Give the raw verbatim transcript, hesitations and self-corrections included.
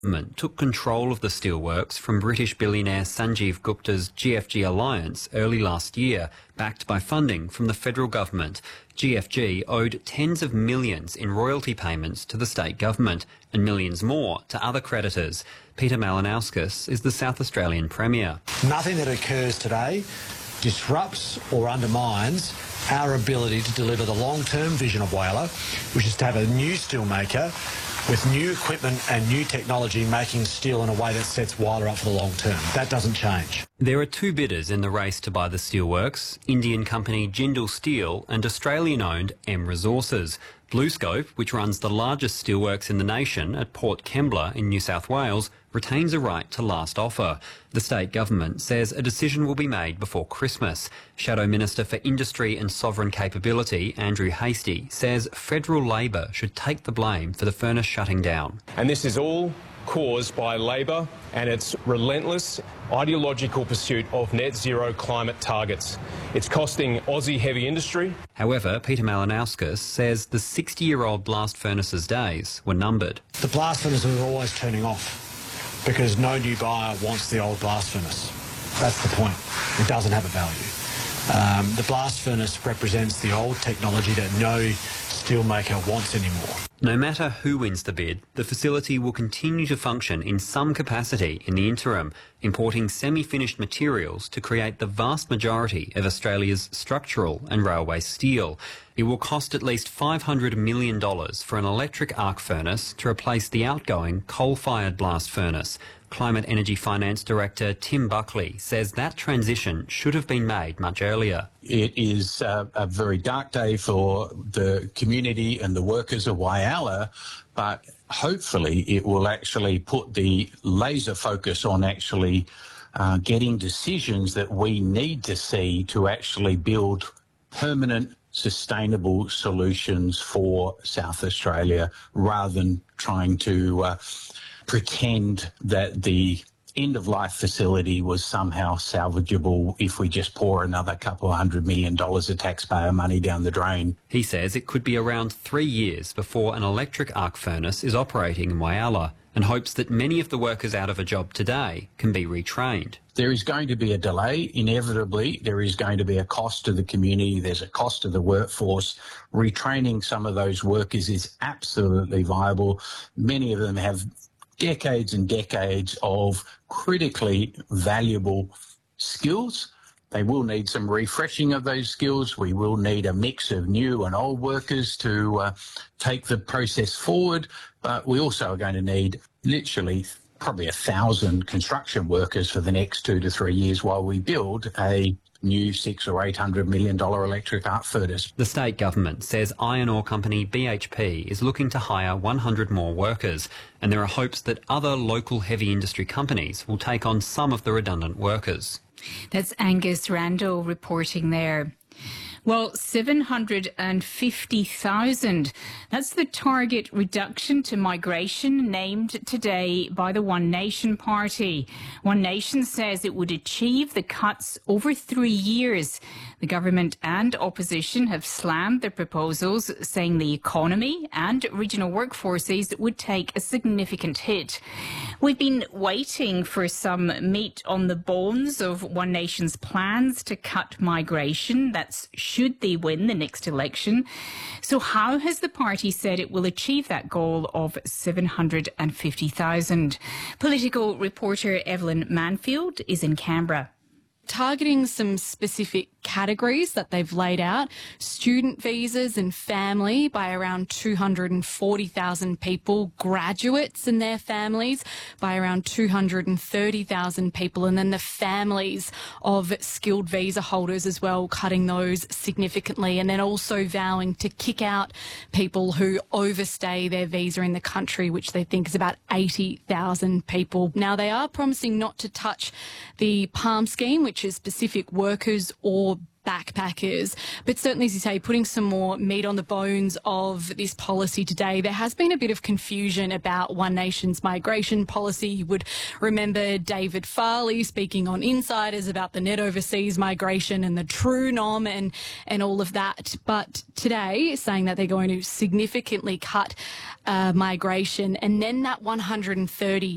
government took control of the steelworks from British billionaire Sanjeev Gupta's G F G Alliance early last year, backed by funding from the federal government. G F G owed tens of millions in royalty payments to the state government and millions more to other creditors. Peter Malinauskas is the South Australian Premier. Nothing that occurs today disrupts or undermines our ability to deliver the long-term vision of Whyalla, which is to have a new steelmaker with new equipment and new technology making steel in a way that sets Whyalla up for the long term. That doesn't change. There are two bidders in the race to buy the steelworks, Indian company Jindal Steel and Australian-owned M Resources. BlueScope, which runs the largest steelworks in the nation at Port Kembla in New South Wales, retains a right to last offer. The state government says a decision will be made before Christmas. Shadow Minister for Industry and Sovereign Capability, Andrew Hastie, says federal Labor should take the blame for the furnace shutting down. And this is all caused by Labor and its relentless ideological pursuit of net zero climate targets. It's costing Aussie heavy industry. However, Peter Malinauskas says the sixty-year-old blast furnace's days were numbered. The blast furnaces are always turning off because no new buyer wants the old blast furnace. That's the point. It doesn't have a value. Um, the blast furnace represents the old technology that no steelmaker wants anymore. No matter who wins the bid, the facility will continue to function in some capacity in the interim, importing semi-finished materials to create the vast majority of Australia's structural and railway steel. It will cost at least five hundred million dollars for an electric arc furnace to replace the outgoing coal-fired blast furnace. Climate Energy Finance Director Tim Buckley says that transition should have been made much earlier. It is uh, a very dark day for the community and the workers of Whyalla, but hopefully it will actually put the laser focus on actually uh, getting decisions that we need to see to actually build permanent, sustainable solutions for South Australia, rather than trying to uh, pretend that the end-of-life facility was somehow salvageable if we just pour another couple of hundred million dollars of taxpayer money down the drain. He says it could be around three years before an electric arc furnace is operating in Whyalla, and hopes that many of the workers out of a job today can be retrained. There is going to be a delay, inevitably. There is going to be a cost to the community. There's a cost to the workforce. Retraining some of those workers is absolutely viable. Many of them have decades and decades of critically valuable skills. They will need some refreshing of those skills. We will need a mix of new and old workers to uh, take the process forward, but we also are going to need literally probably a thousand construction workers for the next two to three years while we build a new six or eight hundred million dollar electric arc furnace. The state government says iron ore company B H P is looking to hire one hundred more workers, and there are hopes that other local heavy industry companies will take on some of the redundant workers. That's Angus Randall reporting there. Well, seven hundred fifty thousand. That's the target reduction to migration named today by the One Nation Party. One Nation says it would achieve the cuts over three years. The government and opposition have slammed the proposals, saying the economy and regional workforces would take a significant hit. We've been waiting for some meat on the bones of One Nation's plans to cut migration. That's should they win the next election. So how has the party said it will achieve that goal of seven hundred fifty thousand? Political reporter Evelyn Manfield is in Canberra. Targeting some specific categories that they've laid out, student visas and family by around two hundred forty thousand people, graduates and their families by around two hundred thirty thousand people, and then the families of skilled visa holders as well, cutting those significantly, and then also vowing to kick out people who overstay their visa in the country, which they think is about eighty thousand people. Now, they are promising not to touch the PALM scheme, which is specific workers or backpackers, but certainly, as you say, putting some more meat on the bones of this policy today. There has been a bit of confusion about One Nation's migration policy. You would remember David Farley speaking on Insiders about the net overseas migration and the true nom and, and all of that. But today, saying that they're going to significantly cut uh, migration, and then that one hundred thirty